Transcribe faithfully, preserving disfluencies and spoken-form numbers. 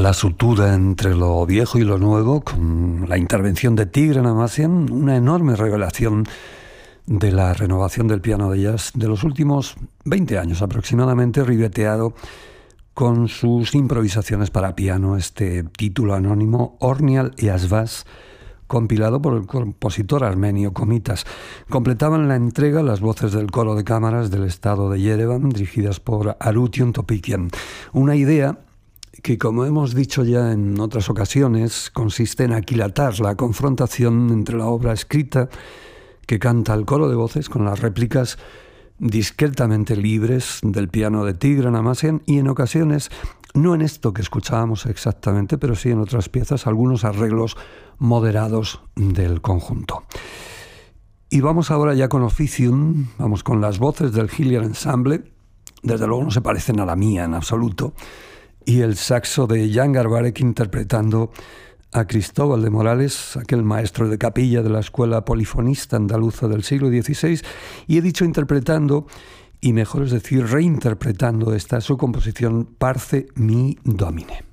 la sutura entre lo viejo y lo nuevo, con la intervención de Tigran Amazian, una enorme revelación de la renovación del piano de jazz de los últimos veinte años aproximadamente, ribeteado con sus improvisaciones para piano, este título anónimo, Ornial y Asvas, compilado por el compositor armenio Komitas. Completaban la entrega las voces del coro de cámaras del estado de Yerevan, dirigidas por Arution Topikian. Una idea que, como hemos dicho ya en otras ocasiones, consiste en aquilatar la confrontación entre la obra escrita que canta el coro de voces con las réplicas discretamente libres del piano de Tigran Amazian y, en ocasiones, no en esto que escuchábamos exactamente, pero sí en otras piezas, algunos arreglos moderados del conjunto. Y vamos ahora ya con Officium, vamos con las voces del Hilliard Ensemble. Desde luego no se parecen a la mía en absoluto, y el saxo de Jan Garbarek interpretando a Cristóbal de Morales, aquel maestro de capilla de la escuela polifonista andaluza del siglo dieciséis, y he dicho interpretando, y mejor es decir reinterpretando esta su composición Parce mi Domine.